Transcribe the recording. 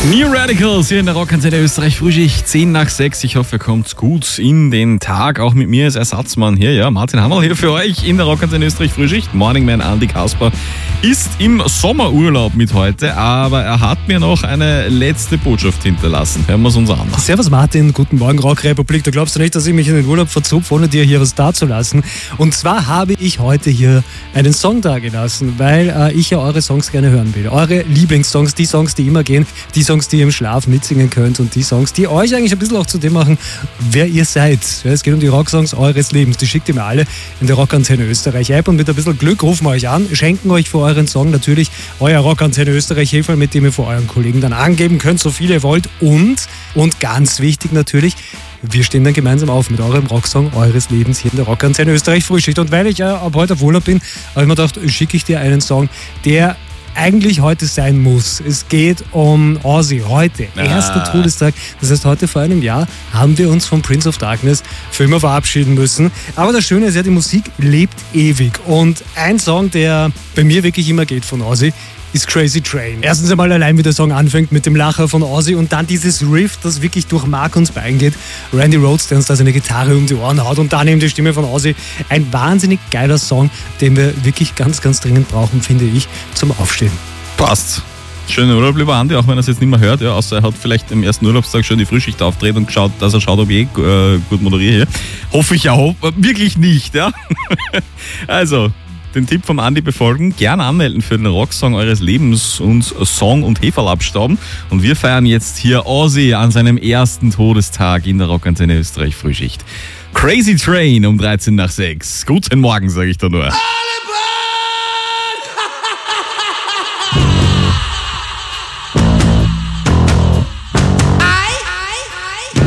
New Radicals hier in der Rockantenne Österreich Frühschicht, 10 nach 6. Ich hoffe, ihr kommt gut in den Tag. Auch mit mir als Ersatzmann hier, ja, Martin Hammerl hier für euch in der Rockantenne Österreich Frühschicht. Morningman Andi Kasper ist im Sommerurlaub mit heute, aber er hat mir noch eine letzte Botschaft hinterlassen. Hören wir es uns an. Servus Martin, guten Morgen Rockrepublik. Du glaubst du nicht, dass ich mich in den Urlaub verzupfe, ohne dir hier was dazulassen? Und zwar habe ich heute hier einen Song dagelassen, weil ich ja eure Songs gerne hören will. Eure Lieblingssongs, die Songs, die immer gehen, die Songs, die ihr im Schlaf mitsingen könnt und die Songs, die euch eigentlich ein bisschen auch zu dem machen, wer ihr seid. Ja, es geht um die Rocksongs eures Lebens. Die schickt ihr mir alle in der Rockantenne Österreich App und mit ein bisschen Glück rufen wir euch an, schenken euch für euren Song natürlich euer Rockantenne Österreich Häferl, mit dem ihr vor euren Kollegen dann angeben könnt, so viel ihr wollt. Und ganz wichtig natürlich, wir stehen dann gemeinsam auf mit eurem Rocksong eures Lebens hier in der Rockantenne Österreich Frühschicht. Und weil ich ab heute auf Urlaub bin, habe ich mir gedacht, schicke ich dir einen Song, der eigentlich heute sein muss. Es geht um Ozzy. Heute, erster Todestag. Das heißt, heute vor einem Jahr haben wir uns von Prince of Darkness für immer verabschieden müssen. Aber das Schöne ist ja, die Musik lebt ewig. Und ein Song, der bei mir wirklich immer geht von Ozzy, ist Crazy Train. Erstens einmal allein, wie der Song anfängt mit dem Lacher von Ozzy und dann dieses Riff, das wirklich durch Mark und Bein geht. Randy Rhoads, der uns da seine Gitarre um die Ohren haut und dann eben die Stimme von Ozzy. Ein wahnsinnig geiler Song, den wir wirklich ganz, ganz dringend brauchen, finde ich, zum Aufstehen. Passt. Schönen Urlaub, lieber Andi, auch wenn er es jetzt nicht mehr hört, ja, außer er hat vielleicht am ersten Urlaubstag schon die Frühschicht aufgedreht und geschaut, dass er schaut, ob ich gut moderiere. Hoffe ich auch, wirklich nicht, ja. Also, den Tipp vom Andi befolgen, gerne anmelden für den Rocksong eures Lebens und Song und Heferl abstauben. Und wir feiern jetzt hier Ozzy an seinem ersten Todestag in der Rockantenne Österreich Frühschicht. Crazy Train um 13 nach 6. Guten Morgen, sage ich da nur.